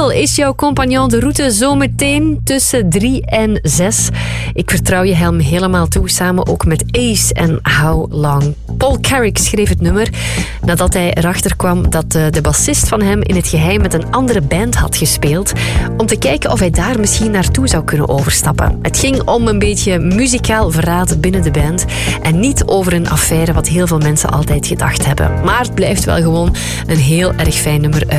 Michael is jouw compagnon de route zometeen tussen 3 en 6. Ik vertrouw je hem helemaal toe, samen ook met Ace en How Long. Paul Carrick schreef het nummer nadat hij erachter kwam dat de bassist van hem in het geheim met een andere band had gespeeld, om te kijken of hij daar misschien naartoe zou kunnen overstappen. Het ging om een beetje muzikaal verraad binnen de band en niet over een affaire wat heel veel mensen altijd gedacht hebben. Maar het blijft wel gewoon een heel erg fijn nummer.